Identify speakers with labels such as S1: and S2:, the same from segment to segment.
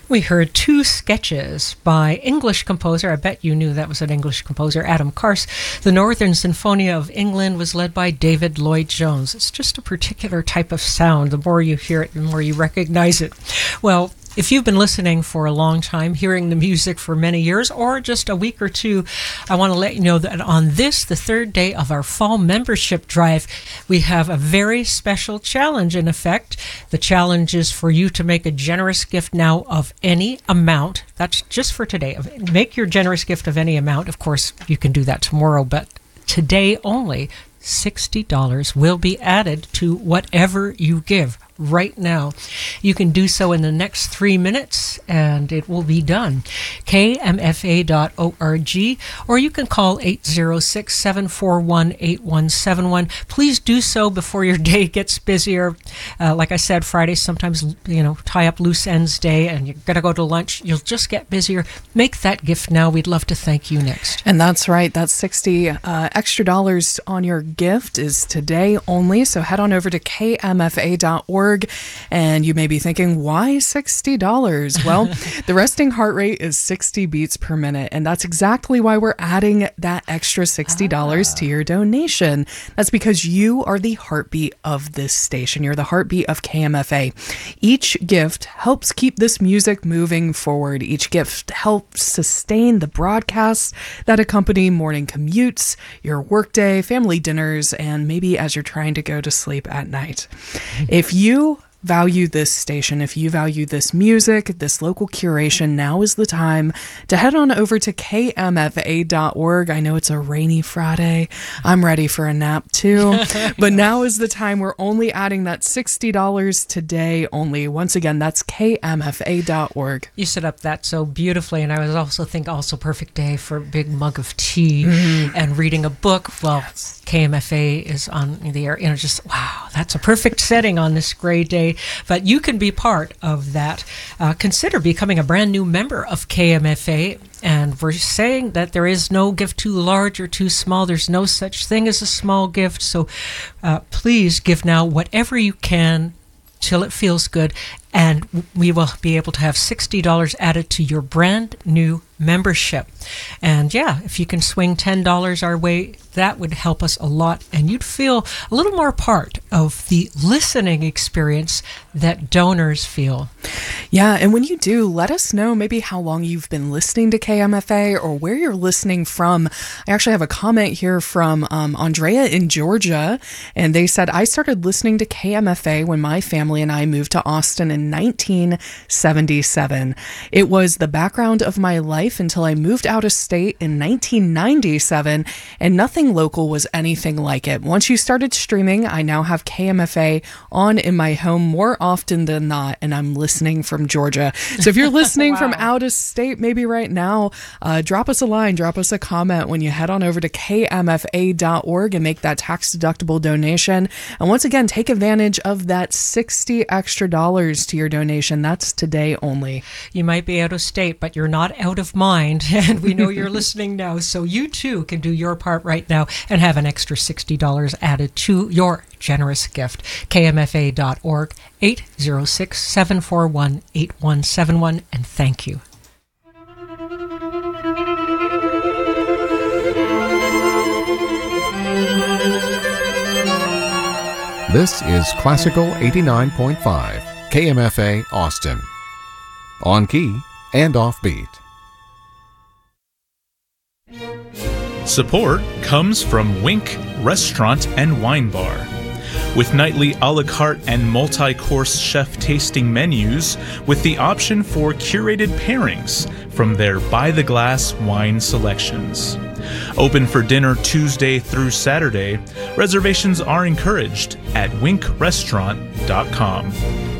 S1: We heard two sketches by English composer, I bet you knew that was an English composer, Adam Kars. The Northern Sinfonia of England was led by David Lloyd-Jones. It's just a particular type of sound. The more you hear it, the more you recognize it. Well, if you've been listening for a long time, hearing the music for many years, or just a week or two, I want to let you know that on this, the third day of our fall membership drive, we have a very special challenge in effect. The challenge is for you to make a generous gift now of any amount. That's just for today. Make your generous gift of any amount. Of course, you can do that tomorrow, but today only, $60 will be added to whatever you give right now. You can do so in the next 3 minutes and it will be done. KMFA.org, or you can call 806-741-8171. Please do so before your day gets busier. Like I said, Fridays sometimes, tie up loose ends day and you're going to go to lunch. You'll just get busier. Make that gift now. We'd love to thank you next.
S2: And that's right. That's $60 extra dollars on your gift is today only. So head on over to KMFA.org. And you may be thinking, why $60? Well, the resting heart rate is 60 beats per minute. And that's exactly why we're adding that extra $60 to your donation. That's because you are the heartbeat of this station. You're the heartbeat of KMFA. Each gift helps keep this music moving forward. Each gift helps sustain the broadcasts that accompany morning commutes, your workday, family dinners, and maybe as you're trying to go to sleep at night. If you value this station, if you value this music, this local curation, now is the time to head on over to KMFA.org. I know it's a rainy Friday. I'm ready for a nap too. But now is the time. We're only adding that $60 today only. Once again, that's KMFA.org.
S1: You set up that so beautifully, and I was also perfect day for a big mug of tea and reading a book. Well, yes. KMFA is on the air. Just wow, that's a perfect setting on this gray day. But you can be part of that. Consider becoming a brand new member of KMFA. And we're saying that there is no gift too large or too small. There's no such thing as a small gift. So please give now whatever you can till it feels good. And we will be able to have $60 added to your brand new membership. And yeah, if you can swing $10 our way, that would help us a lot. And you'd feel a little more part of the listening experience that donors feel.
S2: Yeah, and when you do, let us know maybe how long you've been listening to KMFA or where you're listening from. I actually have a comment here from Andrea in Georgia, and they said, I started listening to KMFA when my family and I moved to Austin in 1977. It was the background of my life until I moved out of state in 1997, and nothing local was anything like it. Once you started streaming, I now have KMFA on in my home more often than not, and I'm listening from Georgia. So if you're listening from out of state, maybe right now, drop us a line, drop us a comment when you head on over to KMFA.org and make that tax-deductible donation. And once again, take advantage of that $60 extra to your donation. That's today only.
S1: You might be out of state, but you're not out of mind, and we know you're listening now, so you too can do your part right now and have an extra $60 added to your generous gift. KMFA.org, 806-741-8171, and thank you.
S3: This is Classical 89.5, KMFA Austin. On key and offbeat.
S4: Support comes from Wink Restaurant and Wine Bar. With nightly a la carte and multi-course chef tasting menus with the option for curated pairings from their by-the-glass wine selections. Open for dinner Tuesday through Saturday. Reservations are encouraged at winkrestaurant.com.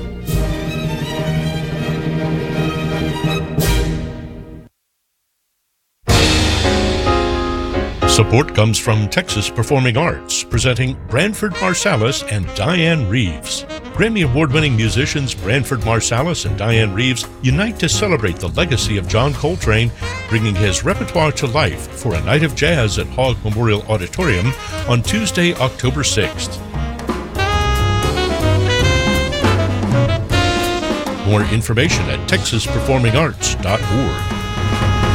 S5: Support comes from Texas Performing Arts, presenting Branford Marsalis and Diane Reeves. Grammy Award-winning musicians Branford Marsalis and Diane Reeves unite to celebrate the legacy of John Coltrane, bringing his repertoire to life for a night of jazz at Hogg Memorial Auditorium on Tuesday, October 6th. More information at texasperformingarts.org.